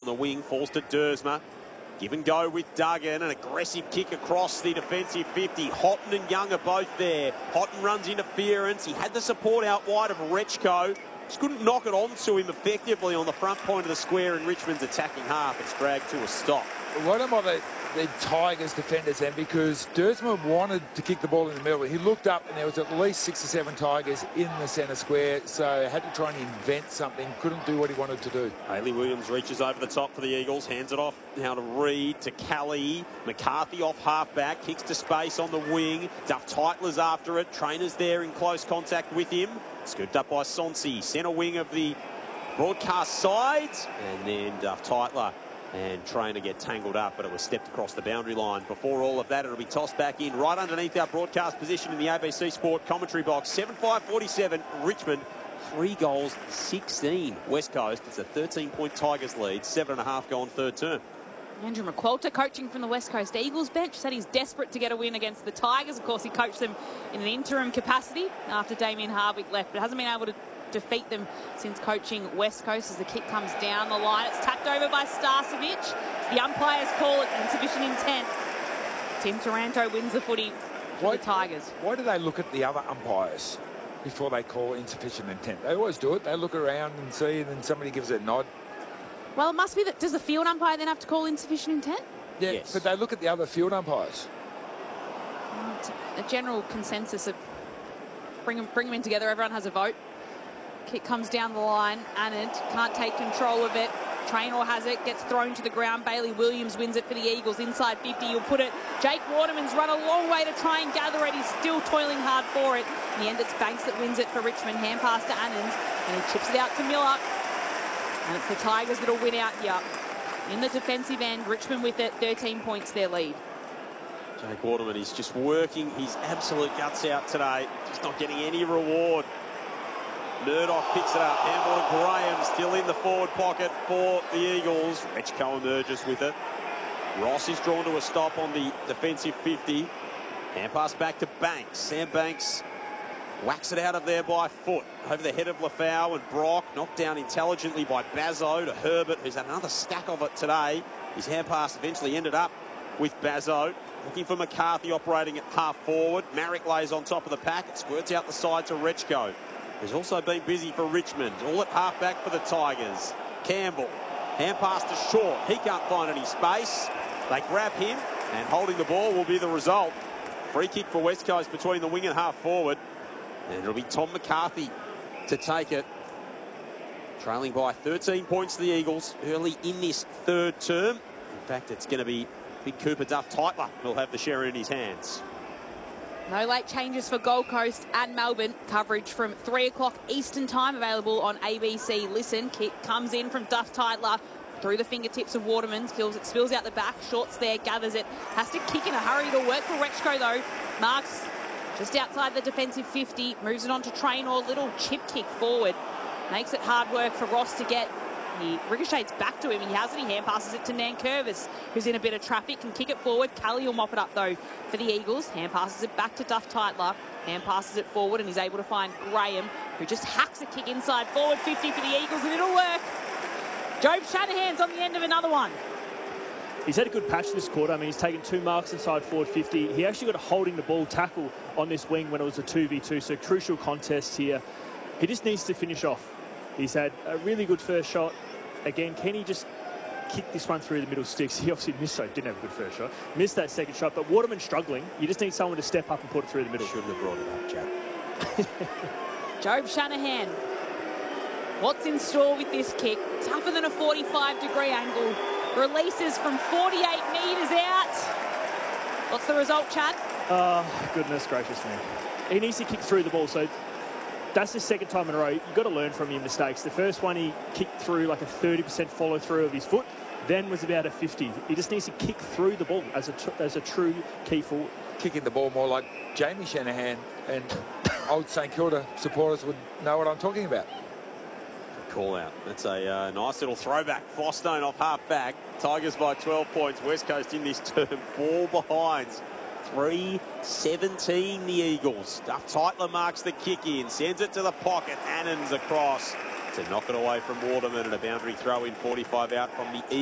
the wing, falls to Dersma. Give and go with Duggan, an aggressive kick across the defensive 50. Houghton and Young are both there. Houghton runs interference. He had the support out wide of Rechko. Just couldn't knock it onto him effectively on the front point of the square in Richmond's attacking half. It's dragged to a stop. What about the Tigers defenders then? Because Dersma wanted to kick the ball in the middle. He looked up and there was at least 6 or 7 Tigers in the centre square, so had to try and invent something. Couldn't do what he wanted to do. Hayley Williams reaches over the top for the Eagles, hands it off now to Reid, to Kelly. McCarthy off half-back, kicks to space on the wing. Duff Tytler's after it. Trainer's there in close contact with him. Scooped up by Sonsi, centre wing of the broadcast side. And then Duff Tytler and Trainer get tangled up, but it was stepped across the boundary line. Before all of that, it'll be tossed back in right underneath our broadcast position in the ABC Sport commentary box. 7-5-47, Richmond, 3 goals, 16. West Coast, it's a 13-point Tigers lead, 7.5 gone third term. Andrew McQualter, coaching from the West Coast Eagles bench, said he's desperate to get a win against the Tigers. Of course, he coached them in an interim capacity after Damien Hardwick left, but hasn't been able to defeat them since coaching West Coast. As the kick comes down the line, it's tapped over by Starcevic. It's the umpire's call, insufficient intent. Tim Taranto wins the footy for the Tigers. Why do they look at the other umpires before they call insufficient intent? They always do it. They look around and see, and then somebody gives a nod. Well, it must be that. Does the field umpire then have to call insufficient intent? Yeah, yes. But they look at the other field umpires. Well, it's a general consensus of bring them in together. Everyone has a vote. Kick comes down the line. Anand can't take control of it. Traynor has it, gets thrown to the ground. Bailey Williams wins it for the Eagles. Inside 50, you'll put it. Jake Waterman's run a long way to try and gather it. He's still toiling hard for it. In the end, it's Banks that wins it for Richmond. Hand pass to Anand, and he chips it out to Miller. And it's the Tigers that'll win out here. In the defensive end, Richmond with it, 13 points their lead. Jake Waterman is just working his absolute guts out today. Just not getting any reward. Murdoch picks it up. Campbell and Graham still in the forward pocket for the Eagles. Rechko emerges with it. Ross is drawn to a stop on the defensive 50. Hand pass back to Banks. Sam Banks whacks it out of there by foot. Over the head of Lafau and Brock. Knocked down intelligently by Bazzo to Herbert, who's had another stack of it today. His hand pass eventually ended up with Bazzo. Looking for McCarthy operating at half forward. Marrick lays on top of the pack. It squirts out the side to Rechko. Has also been busy for Richmond. All at half-back for the Tigers. Campbell, hand pass to Short. He can't find any space. They grab him, and holding the ball will be the result. Free kick for West Coast between the wing and half-forward. And it'll be Tom McCarthy to take it. Trailing by 13 points to the Eagles early in this third term. In fact, it's going to be Big Cooper Duff Tytler who'll have the share in his hands. No late changes for Gold Coast and Melbourne. Coverage from 3 o'clock Eastern time available on ABC Listen. Kick comes in from Duff Tytler through the fingertips of Waterman. Spills out the back. Short's there, gathers it. Has to kick in a hurry to work for Rechko though. Marks just outside the defensive 50. Moves it on to Traynor. Little chip kick forward. Makes it hard work for Ross to get. He ricochets back to him. He has it. He hand passes it to Nankervis, who's in a bit of traffic. Can kick it forward. Kelly will mop it up, though, for the Eagles. Hand passes it back to Duff Tytler. Hand passes it forward, and he's able to find Graham, who just hacks a kick inside forward 50 for the Eagles, and it'll work. Jobe Shanahan's on the end of another one. He's had a good patch this quarter. I mean, he's taken 2 marks inside forward 50. He actually got a holding the ball tackle on this wing when it was a 2v2, so crucial contest here. He just needs to finish off. He's had a really good first shot. Again, can he just kick this one through the middle sticks? He obviously missed, so didn't have a good first shot. Missed that second shot, but Waterman's struggling. You just need someone to step up and put it through the middle. Shouldn't have brought it up, Jack. Jobe Shanahan. What's in store with this kick? Tougher than a 45-degree angle. Releases from 48 metres out. What's the result, Chad? Oh, goodness gracious me. He needs to kick through the ball, so that's the second time in a row. You've got to learn from your mistakes. The first one, he kicked through like a 30% follow-through of his foot, then was about a 50. He just needs to kick through the ball as a true key forward. Kicking the ball more like Jamie Shanahan, and old St Kilda supporters would know what I'm talking about. Call out. That's a nice little throwback. Fostone off half-back. Tigers by 12 points. West Coast in this term, 4 behinds. 3-17 the Eagles. Duff Tytler marks the kick in, sends it to the pocket. Annan's across to knock it away from Waterman, and a boundary throw in 45 out from the Eagles.